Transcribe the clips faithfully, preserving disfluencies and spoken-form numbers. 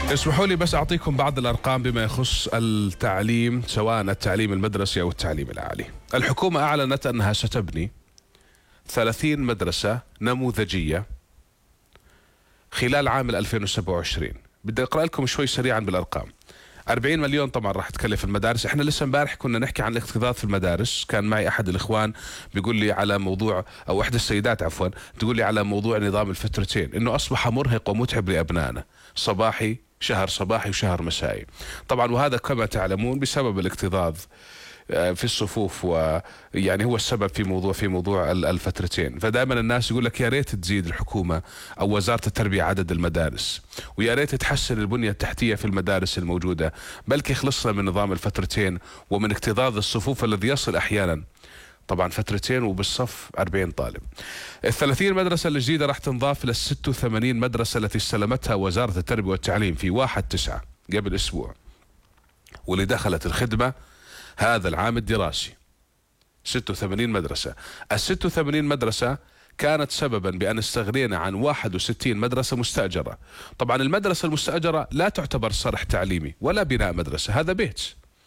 اسمحوا لي بس أعطيكم بعض الأرقام بما يخص التعليم، سواء التعليم المدرسي أو التعليم العالي. الحكومة أعلنت أنها ستبني ثلاثين مدرسة نموذجية خلال عام ألفين وسبعة وعشرين. بدي أقرأ لكم شوي سريعا بالأرقام. أربعين مليون طبعا راح تكلف المدارس. احنا لسه امبارح كنا نحكي عن الاكتظاظ في المدارس، كان معي احد الاخوان بيقول لي على موضوع، او احدى السيدات عفوا تقول لي على موضوع نظام الفترتين، انه اصبح مرهق ومتعب لابنائنا، صباحي شهر صباحي وشهر مسائي. طبعا وهذا كما تعلمون بسبب الاكتظاظ في الصفوف، ويعني هو السبب في موضوع في موضوع الفترتين. فدائما الناس يقول لك يا ريت تزيد الحكومه او وزاره التربيه عدد المدارس، ويا ريت تحسن البنيه التحتيه في المدارس الموجوده، بلكي خلصنا من نظام الفترتين ومن اكتظاظ الصفوف الذي يصل احيانا طبعا فترتين وبالصف أربعين طالب. الثلاثين مدرسة الجديدة راح تنضاف إلى الستة وثمانين مدرسة التي استلمتها وزارة التربية والتعليم في واحد تسعة قبل أسبوع، واللي دخلت الخدمة هذا العام الدراسي. ستة وثمانين مدرسة. ال ستة وثمانين مدرسة كانت سببا بأن استغنينا عن واحد وستين مدرسة مستأجرة. طبعا المدرسة المستأجرة لا تعتبر صرح تعليمي ولا بناء مدرسة، هذا بيت،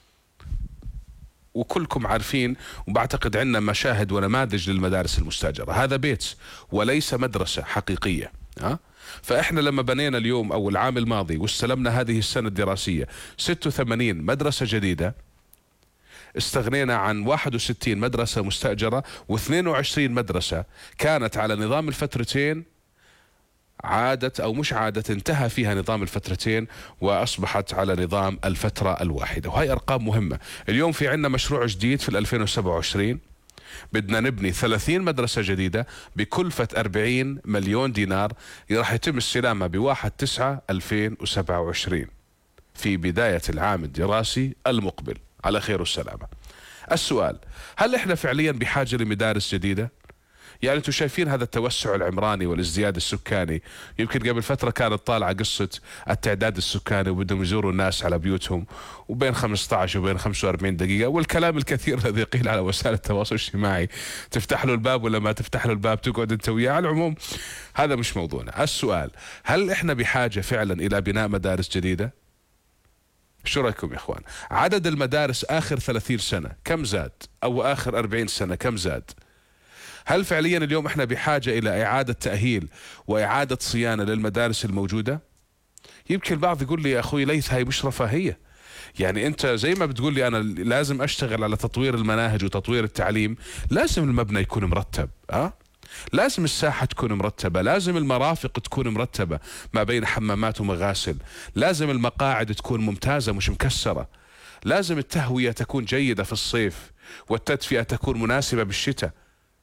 وكلكم عارفين وبعتقد عندنا مشاهد ونماذج للمدارس المستأجرة. هذا بيت وليس مدرسة حقيقية. ها؟ فإحنا لما بنينا اليوم أو العام الماضي واستلمنا هذه السنة الدراسية ستة وثمانين مدرسة جديدة، استغنينا عن واحد وستين مدرسة مستأجرة واثنين وعشرين مدرسة كانت على نظام الفترتين، عادت أو مش عادت انتهى فيها نظام الفترتين وأصبحت على نظام الفترة الواحدة. وهي أرقام مهمة. اليوم في عندنا مشروع جديد في ألفين وسبعة وعشرين، بدنا نبني ثلاثين مدرسة جديدة بكلفة أربعين مليون دينار، راح يتم استلامها بواحد تسعة ألفين وسبعة وعشرين في بداية العام الدراسي المقبل على خير والسلامة. السؤال، هل احنا فعليا بحاجة لمدارس جديدة؟ يعني انتم شايفين هذا التوسع العمراني والازدياد السكاني. يمكن قبل فترة كانت طالعة قصة التعداد السكاني وبدهم يزوروا الناس على بيوتهم، وبين خمسة عشر وبين خمسة وأربعين دقيقة، والكلام الكثير الذي قيل على وسائل التواصل الاجتماعي، تفتح له الباب ولا ما تفتح له الباب، تقعد انت وياه. على العموم هذا مش موضوعنا. السؤال، هل احنا بحاجة فعلا الى بناء مدارس جديدة؟ شو رايكم يا اخوان؟ عدد المدارس اخر ثلاثين سنة كم زاد؟ او اخر أربعين سنة كم زاد؟ هل فعليا اليوم احنا بحاجة الى اعادة تأهيل واعادة صيانة للمدارس الموجودة؟ يمكن البعض يقول لي يا اخوي ليث هاي مش رفاهية. يعني انت زي ما بتقول لي انا لازم اشتغل على تطوير المناهج وتطوير التعليم، لازم المبنى يكون مرتب، اه لازم الساحة تكون مرتبة، لازم المرافق تكون مرتبة ما بين حمامات ومغاسل، لازم المقاعد تكون ممتازة مش مكسرة، لازم التهوية تكون جيدة في الصيف والتدفئة تكون مناسبة بالشتاء.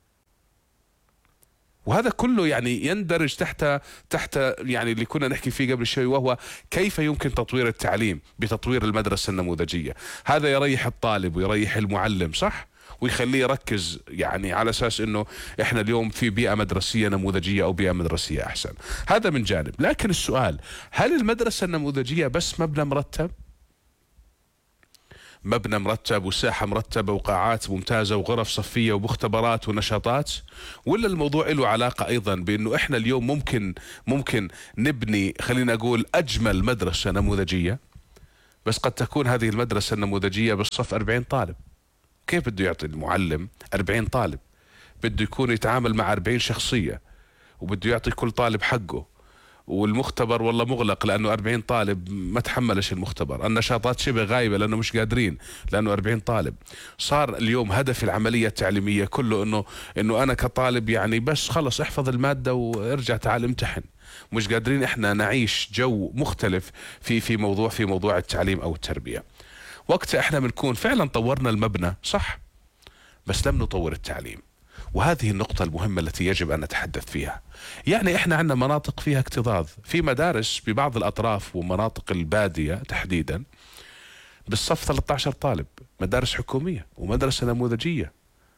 وهذا كله يعني يندرج تحت تحت يعني اللي كنا نحكي فيه قبل شوي، وهو كيف يمكن تطوير التعليم بتطوير المدرسة النموذجية. هذا يريح الطالب ويريح المعلم، صح؟ ويخليه يركز يعني على اساس انه احنا اليوم في بيئة مدرسية نموذجية او بيئة مدرسية احسن. هذا من جانب. لكن السؤال، هل المدرسة النموذجية بس مبنى مرتب؟ مبنى مرتب وساحة مرتبة وقاعات ممتازة وغرف صفية ومختبرات ونشاطات؟ ولا الموضوع له علاقة ايضا بانه احنا اليوم ممكن ممكن نبني خلينا اقول اجمل مدرسة نموذجية، بس قد تكون هذه المدرسة النموذجية بالصف أربعين طالب. كيف بده يعطي المعلم أربعين طالب؟ بده يكون يتعامل مع أربعين شخصية، وبده يعطي كل طالب حقه، والمختبر والله مغلق لأنه أربعين طالب ما تحملش المختبر، النشاطات شبه غايبة لأنه مش قادرين لأنه أربعين طالب. صار اليوم هدف العملية التعليمية كله إنه إنه أنا كطالب يعني بس خلص احفظ المادة وارجع تعال امتحن. مش قادرين إحنا نعيش جو مختلف في في موضوع في موضوع التعليم أو التربية. وقتها احنا بنكون فعلا طورنا المبنى صح، بس لم نطور التعليم. وهذه النقطة المهمة التي يجب أن نتحدث فيها. يعني احنا عندنا مناطق فيها اكتظاظ، في مدارس ببعض الأطراف ومناطق البادية تحديدا بالصف ثلاثة عشر طالب، مدارس حكومية ومدرسة نموذجية.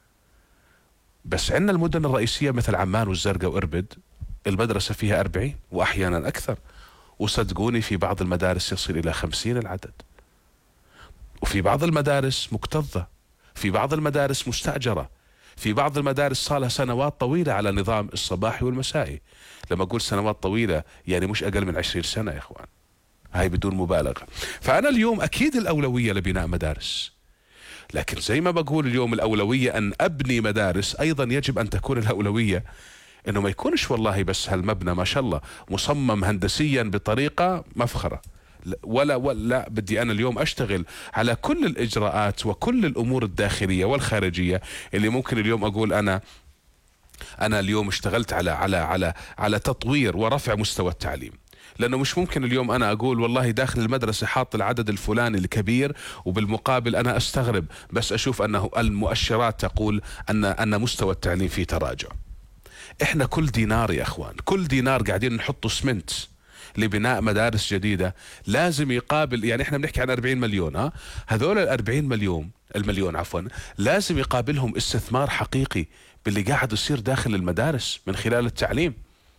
بس عندنا المدن الرئيسية مثل عمان والزرقاء وإربد المدرسة فيها أربعين وأحيانا أكثر، وصدقوني في بعض المدارس يصل إلى خمسين العدد، وفي بعض المدارس مكتظة، في بعض المدارس مستأجرة، في بعض المدارس صار لها سنوات طويلة على نظام الصباحي والمسائي. لما أقول سنوات طويلة يعني مش أقل من عشرين سنة يا إخوان. هاي بدون مبالغة. فأنا اليوم أكيد الأولوية لبناء مدارس، لكن زي ما بقول اليوم الأولوية أن أبني مدارس، أيضا يجب أن تكون الأولوية أنه ما يكونش والله بس هالمبنى ما شاء الله مصمم هندسيا بطريقة مفخرة، ولا ولا بدي أنا اليوم أشتغل على كل الإجراءات وكل الأمور الداخلية والخارجية اللي ممكن اليوم أقول أنا أنا اليوم اشتغلت على على على على تطوير ورفع مستوى التعليم. لأنه مش ممكن اليوم أنا أقول والله داخل المدرسة حاط العدد الفلاني الكبير، وبالمقابل أنا أستغرب بس أشوف أنه المؤشرات تقول أن أن مستوى التعليم فيه تراجع. إحنا كل دينار يا أخوان، كل دينار قاعدين نحطه سمنت لبناء مدارس جديدة لازم يقابل، يعني إحنا بنحكي عن أربعين مليون، ها هذول ال أربعين مليون المليون عفوا لازم يقابلهم استثمار حقيقي باللي قاعد يصير داخل المدارس من خلال التعليم.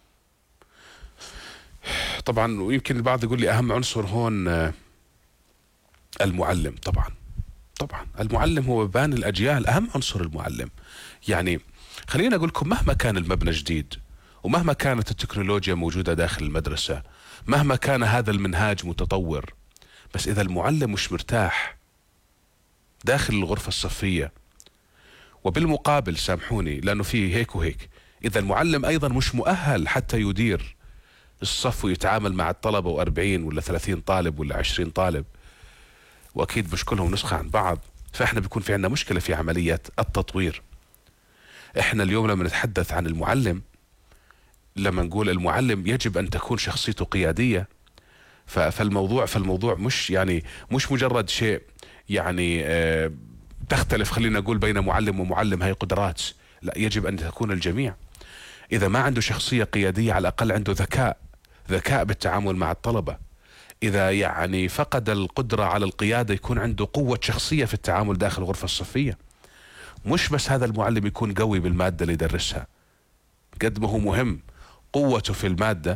طبعا ويمكن البعض يقول لي أهم عنصر هون المعلم. طبعا طبعا المعلم هو بان الأجيال، أهم عنصر المعلم. يعني خليني أقول لكم مهما كان المبنى جديد، ومهما كانت التكنولوجيا موجودة داخل المدرسة، مهما كان هذا المنهاج متطور، بس إذا المعلم مش مرتاح داخل الغرفة الصفية، وبالمقابل سامحوني لأنه فيه هيك وهيك، إذا المعلم أيضا مش مؤهل حتى يدير الصف ويتعامل مع الطلبة وأربعين ولا ثلاثين طالب ولا عشرين طالب، وأكيد مش كلهم نسخة عن بعض، فإحنا بيكون في عندنا مشكلة في عملية التطوير. إحنا اليوم لما نتحدث عن المعلم، لما نقول المعلم يجب أن تكون شخصيته قيادية، فالموضوع فالموضوع مش يعني مش مجرد شيء يعني آه تختلف خلينا نقول بين معلم ومعلم هي قدرات، لا يجب أن تكون الجميع. إذا ما عنده شخصية قيادية على الأقل عنده ذكاء ذكاء بالتعامل مع الطلبة. إذا يعني فقد القدرة على القيادة يكون عنده قوة شخصية في التعامل داخل الغرفة الصفية. مش بس هذا المعلم يكون قوي بالمادة اللي يدرسها، قد ما هو مهم قوته في المادة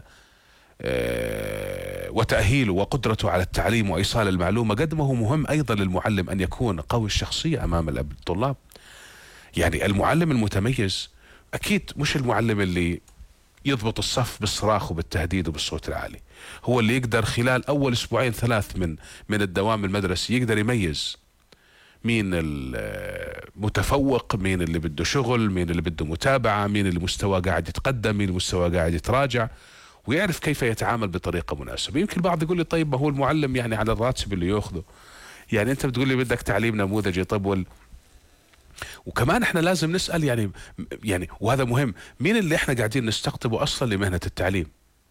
وتأهيله وقدرته على التعليم وإيصال المعلومة، قد ما هو مهم أيضا للمعلم أن يكون قوي الشخصية أمام الطلاب. يعني المعلم المتميز أكيد مش المعلم اللي يضبط الصف بالصراخ وبالتهديد وبالصوت العالي، هو اللي يقدر خلال أول أسبوعين ثلاث من من الدوام المدرسي يقدر يميز مين المتفوق، مين اللي بده شغل، مين اللي بده متابعة، مين اللي مستوى قاعد يتقدم، مين المستوى قاعد يتراجع، ويعرف كيف يتعامل بطريقة مناسبة. يمكن البعض يقول لي طيب ما هو المعلم يعني على الراتب اللي ياخذه، يعني انت بتقول لي بدك تعليم نموذجي. طب وال... وكمان احنا لازم نسأل يعني يعني وهذا مهم، مين اللي احنا قاعدين نستقطبه اصلا لمهنة التعليم؟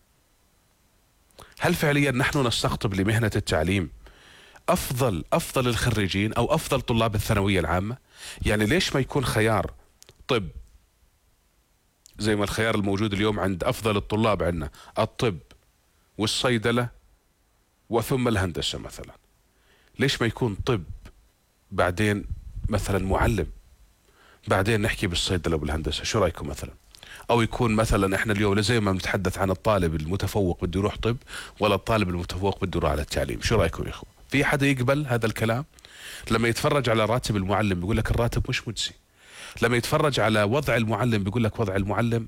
هل فعليا نحن نستقطب لمهنة التعليم افضل افضل الخريجين او افضل طلاب الثانوية العامة؟ يعني ليش ما يكون خيار طب زي ما الخيار الموجود اليوم عند افضل الطلاب عندنا الطب والصيدلة وثم الهندسة مثلا، ليش ما يكون طب بعدين مثلا معلم بعدين نحكي بالصيدلة والهندسة؟ شو رأيكم مثلا؟ او يكون مثلا احنا اليوم زي ما بنتحدث عن الطالب المتفوق بده يروح طب، ولا الطالب المتفوق بده يروح على التعليم؟ شو رأيكم يا اخوة؟ في حدا يقبل هذا الكلام؟ لما يتفرج على راتب المعلم بيقول لك الراتب مش مجزي، لما يتفرج على وضع المعلم بيقول لك وضع المعلم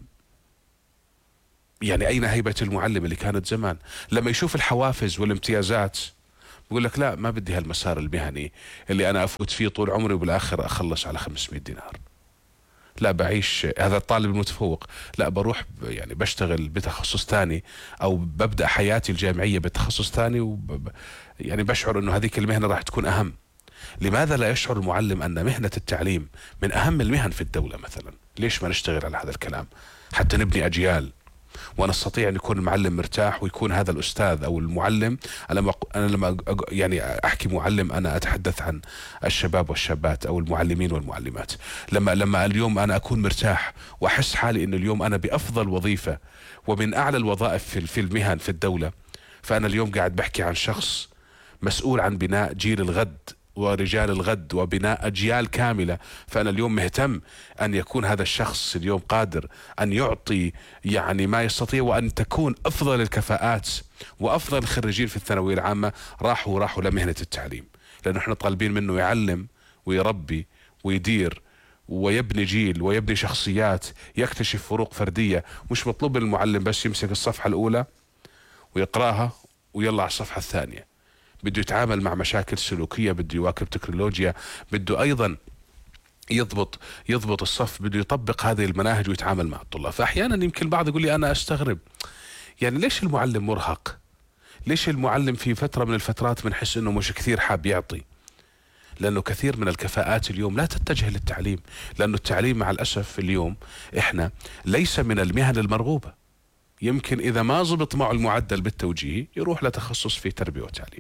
يعني أين هيبة المعلم اللي كانت زمان، لما يشوف الحوافز والامتيازات بيقول لك لا ما بدي هالمسار المهني اللي أنا أفوت فيه طول عمري وبالآخر أخلص على خمسمائة دينار. لا بعيش هذا الطالب المتفوق، لا بروح يعني بشتغل بتخصص ثاني أو ببدأ حياتي الجامعية بتخصص ثاني، وب يعني بشعر أنه هذيك المهنة راح تكون أهم. لماذا لا يشعر المعلم أن مهنة التعليم من أهم المهن في الدولة مثلا؟ ليش ما نشتغل على هذا الكلام حتى نبني أجيال ونستطيع أن يكون المعلم مرتاح ويكون هذا الأستاذ أو المعلم. أنا لما يعني أحكي معلم أنا أتحدث عن الشباب والشابات أو المعلمين والمعلمات. لما لما اليوم أنا أكون مرتاح وأحس حالي أن اليوم أنا بأفضل وظيفة ومن أعلى الوظائف في المهن في الدولة، فأنا اليوم قاعد بحكي عن شخص مسؤول عن بناء جيل الغد ورجال الغد وبناء أجيال كاملة. فأنا اليوم مهتم أن يكون هذا الشخص اليوم قادر أن يعطي يعني ما يستطيع، وأن تكون أفضل الكفاءات وأفضل الخريجين في الثانوية العامة راحوا راحوا لمهنة التعليم، لأنه احنا طالبين منه يعلم ويربي ويدير ويبني جيل ويبني شخصيات، يكتشف فروق فردية. مش مطلوب من المعلم بس يمسك الصفحة الأولى ويقرأها ويلا على الصفحة الثانية. بده يتعامل مع مشاكل سلوكية، بده يواكب تكنولوجيا، بده أيضا يضبط يضبط الصف، بده يطبق هذه المناهج ويتعامل مع الطلاب. فأحيانا يمكن البعض يقول لي أنا أستغرب، يعني ليش المعلم مرهق؟ ليش المعلم في فترة من الفترات بنحس انه مش كثير حاب يعطي؟ لانه كثير من الكفاءات اليوم لا تتجه للتعليم، لانه التعليم مع الاسف اليوم احنا ليس من المهن المرغوبة. يمكن اذا ما زبط معه المعدل بالتوجيه يروح لتخصص في تربية وتعليم.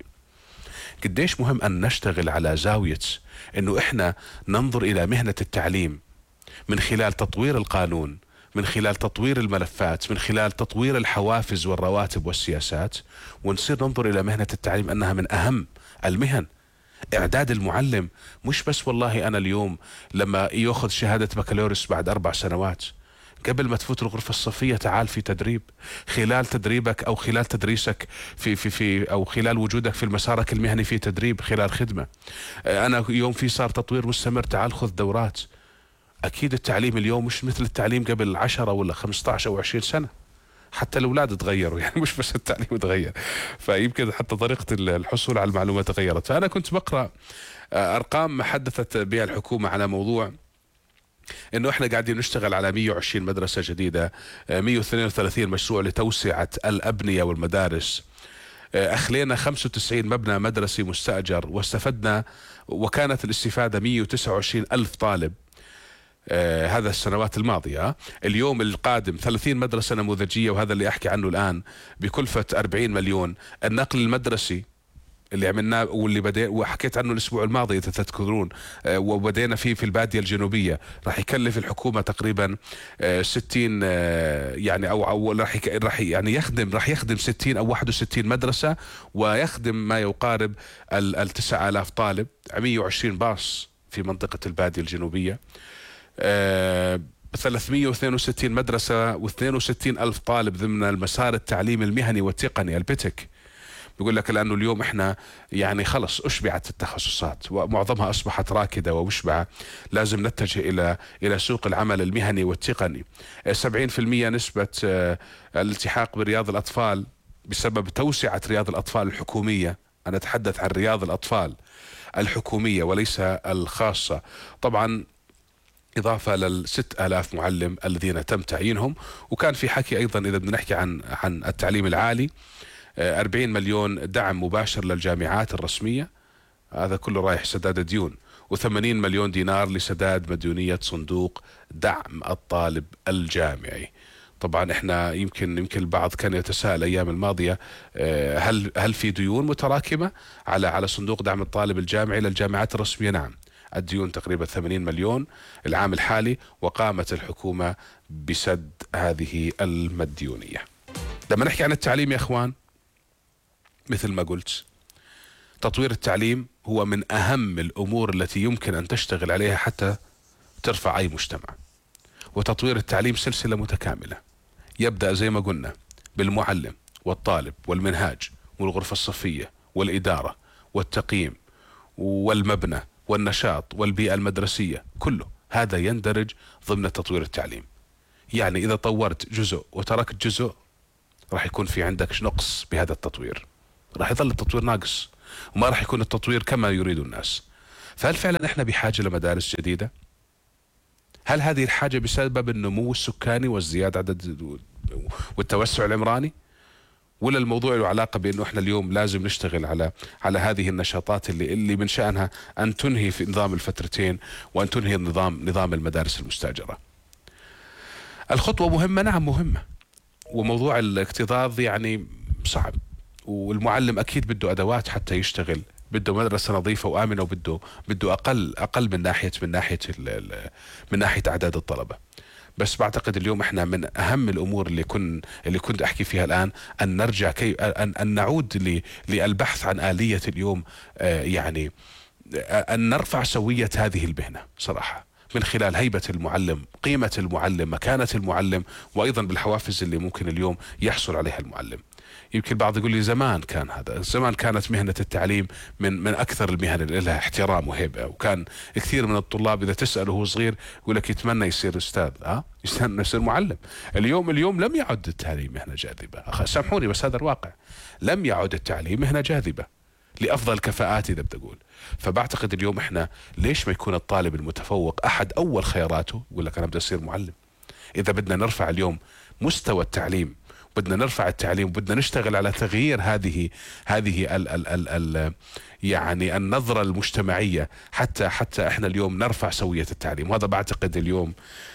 قديش مهم ان نشتغل على زاوية انه احنا ننظر الى مهنة التعليم من خلال تطوير القانون، من خلال تطوير الملفات، من خلال تطوير الحوافز والرواتب والسياسات، ونصير ننظر إلى مهنة التعليم أنها من أهم المهن. إعداد المعلم مش بس والله أنا اليوم لما يأخذ شهادة بكالوريوس بعد أربع سنوات، قبل ما تفوت الغرفة الصفية تعال في تدريب. خلال تدريبك أو خلال تدريسك في في في أو خلال وجودك في مسارك المهني في تدريب خلال خدمة. أنا يوم في صار تطوير مستمر، تعال خذ دورات. أكيد التعليم اليوم مش مثل التعليم قبل عشرة ولا خمسة عشر أو عشرين سنة. حتى الأولاد تغيروا، يعني مش بس التعليم تغير، فيمكن حتى طريقة الحصول على المعلومات تغيرت. فأنا كنت بقرأ أرقام حدثت بها الحكومة على موضوع إنه إحنا قاعدين نشتغل على مئة وعشرين مدرسة جديدة، مئة واثنين وثلاثين مشروع لتوسعة الأبنية والمدارس، أخلينا خمسة وتسعين مبنى مدرسي مستأجر، واستفدنا وكانت الاستفادة مئة وتسعة وعشرين ألف طالب. آه هذا السنوات الماضية. اليوم القادم ثلاثين مدرسة نموذجية، وهذا اللي أحكي عنه الآن بكلفة أربعين مليون. النقل المدرسي اللي عملناه واللي بدأ وحكيت عنه الأسبوع الماضي إذا تذكرون، آه وبدينا فيه في البادية الجنوبية، راح يكلف الحكومة تقريبا آه ستين آه يعني أو, أو راح راح يعني يخدم راح يخدم ستين أو واحد وستين مدرسة، ويخدم ما يقارب التسعة آلاف طالب، مئة وعشرين باص في منطقة البادية الجنوبية. آه ثلاثمئة واثنين وستين مدرسة واثنين وستين ألف طالب ضمن المسار التعليم المهني والتقني البتك. بيقول لك لأنه اليوم إحنا يعني خلص أشبعت التخصصات ومعظمها أصبحت راكدة ومشبعة، لازم نتجه إلى إلى سوق العمل المهني والتقني. سبعين بالمئة نسبة آه الالتحاق برياض الأطفال بسبب توسعة رياض الأطفال الحكومية. أنا أتحدث عن رياض الأطفال الحكومية وليس الخاصة. طبعا إضافة للست آلاف معلم الذين تم تعيينهم. وكان في حكي أيضا إذا بدنا نحكي عن عن التعليم العالي، أربعين مليون دعم مباشر للجامعات الرسمية، هذا كله رايح سداد ديون، وثمانين مليون دينار لسداد مديونية صندوق دعم الطالب الجامعي. طبعا احنا يمكن يمكن البعض كان يتساءل الايام الماضيه هل هل في ديون متراكمه على على صندوق دعم الطالب الجامعي للجامعات الرسميه؟ نعم، الديون تقريبا ثمانين مليون العام الحالي، وقامت الحكومة بسد هذه المديونية. لما نحكي عن التعليم يا اخوان، مثل ما قلت، تطوير التعليم هو من اهم الامور التي يمكن ان تشتغل عليها حتى ترفع اي مجتمع. وتطوير التعليم سلسلة متكاملة، يبدأ زي ما قلنا بالمعلم والطالب والمنهاج والغرفة الصفية والإدارة والتقييم والمبنى والنشاط والبيئة المدرسية، كله هذا يندرج ضمن تطوير التعليم. يعني إذا طورت جزء وتركت جزء راح يكون في عندك نقص بهذا التطوير، راح يظل التطوير ناقص وما راح يكون التطوير كما يريد الناس. فهل فعلا احنا بحاجة لمدارس جديدة؟ هل هذه الحاجة بسبب النمو السكاني والزيادة عدد والتوسع العمراني؟ ولا الموضوع له علاقة بأنه احنا اليوم لازم نشتغل على على هذه النشاطات اللي اللي من شأنها أن تنهي في نظام الفترتين وأن تنهي النظام نظام المدارس المستأجرة. الخطوة مهمة، نعم مهمة، وموضوع الاكتظاظ يعني صعب، والمعلم أكيد بده أدوات حتى يشتغل، بده مدرسة نظيفة وآمنة، وبده بده أقل أقل من ناحية من ناحية من ناحية أعداد الطلبة. بس بعتقد اليوم احنا من اهم الامور اللي كن اللي كنت احكي فيها الان ان نرجع كي ان, أن نعود للبحث عن آلية اليوم، آه يعني آه ان نرفع سوية هذه المهنة صراحة، من خلال هيبة المعلم، قيمة المعلم، مكانة المعلم، وايضا بالحوافز اللي ممكن اليوم يحصل عليها المعلم. يمكن البعض يقول لي زمان كان هذا، زمان كانت مهنة التعليم من من أكثر المهن اللي لها احترام وهيبة، وكان كثير من الطلاب إذا تسأله وهو صغير يقول لك يتمنى يصير أستاذ، ها يتمنى يصير معلم. اليوم اليوم لم يعد التعليم مهنة جاذبة، سامحوني بس هذا الواقع، لم يعد التعليم مهنة جاذبة لأفضل الكفاءات إذا بتقول. فبعتقد اليوم إحنا ليش ما يكون الطالب المتفوق أحد أول خياراته يقول لك أنا بدي أصير معلم؟ إذا بدنا نرفع اليوم مستوى التعليم، بدنا نرفع التعليم، بدنا نشتغل على تغيير هذه هذه ال ال ال ال يعني النظرة المجتمعية، حتى حتى احنا اليوم نرفع سوية التعليم. وهذا بعتقد اليوم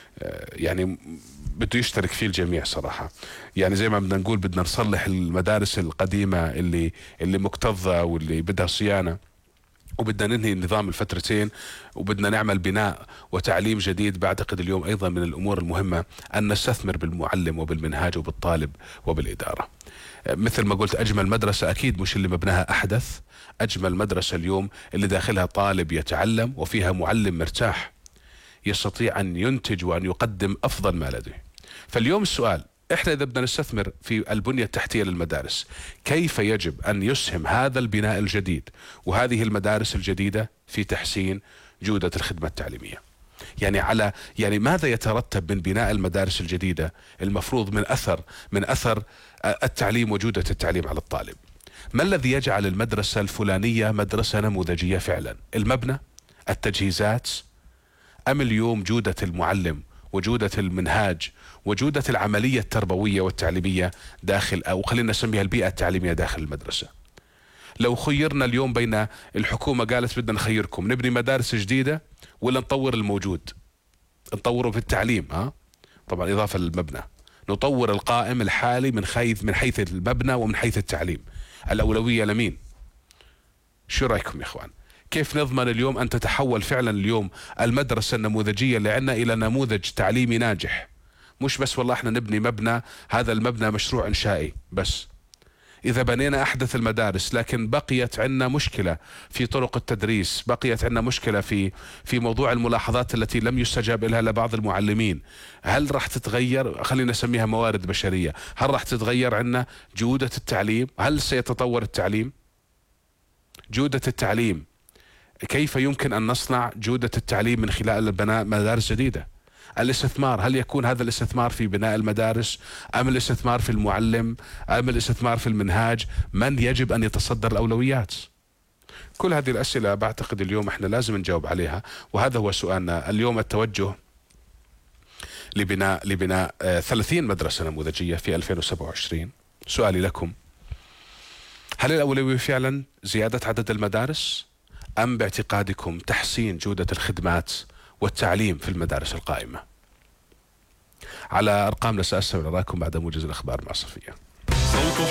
يعني بده يشترك فيه الجميع صراحة. يعني زي ما بدنا نقول بدنا نصلح المدارس القديمة اللي اللي مكتظة واللي بدها صيانة، وبدنا ننهي نظام الفترتين، وبدنا نعمل بناء وتعليم جديد. بعتقد اليوم أيضا من الأمور المهمة أن نستثمر بالمعلم وبالمنهاج وبالطالب وبالإدارة. مثل ما قلت أجمل مدرسة أكيد مش اللي مبناها أحدث، أجمل مدرسة اليوم اللي داخلها طالب يتعلم وفيها معلم مرتاح يستطيع أن ينتج وأن يقدم أفضل ما لديه. فاليوم السؤال، إحنا إذا بدنا نستثمر في البنية التحتية للمدارس، كيف يجب أن يسهم هذا البناء الجديد وهذه المدارس الجديدة في تحسين جودة الخدمة التعليمية؟ يعني على يعني ماذا يترتب من بناء المدارس الجديدة المفروض من أثر من أثر التعليم وجودة التعليم على الطالب؟ ما الذي يجعل المدرسة الفلانية مدرسة نموذجية فعلا؟ المبنى؟ التجهيزات؟ أم اليوم جودة المعلم وجودة المنهاج وجودة العملية التربوية والتعليمية داخل، أو خلينا نسميها البيئة التعليمية داخل المدرسة؟ لو خيرنا اليوم بين الحكومة قالت بدنا نخيركم نبني مدارس جديدة ولا نطور الموجود، نطوره في التعليم، ها طبعا إضافة للمبنى، نطور القائم الحالي من حيث من حيث المبنى ومن حيث التعليم، الأولوية لمين؟ شو رأيكم يا إخوان؟ كيف نضمن اليوم أن تتحول فعلا اليوم المدرسة النموذجية اللي عندنا إلى نموذج تعليمي ناجح؟ مش بس والله احنا نبني مبنى، هذا المبنى مشروع إنشائي بس. إذا بنينا أحدث المدارس لكن بقيت عندنا مشكلة في طرق التدريس، بقيت عندنا مشكلة في في موضوع الملاحظات التي لم يستجاب لها لبعض المعلمين، هل راح تتغير؟ خلينا نسميها موارد بشرية، هل راح تتغير عندنا جودة التعليم؟ هل سيتطور التعليم؟ جودة التعليم، كيف يمكن أن نصنع جودة التعليم من خلال بناء مدارس جديدة؟ الاستثمار، هل يكون هذا الاستثمار في بناء المدارس أم الاستثمار في المعلم أم الاستثمار في المنهاج؟ من يجب أن يتصدر الأولويات؟ كل هذه الأسئلة بعتقد اليوم احنا لازم نجاوب عليها، وهذا هو سؤالنا اليوم. التوجه لبناء لبناء ثلاثين مدرسة نموذجية في ألفين وسبعة وعشرين. سؤالي لكم، هل الأولوية فعلا زيادة عدد المدارس أم باعتقادكم تحسين جودة الخدمات والتعليم في المدارس القائمة؟ على أرقامنا سأستمع إليكم بعد موجز الأخبار مع صفية.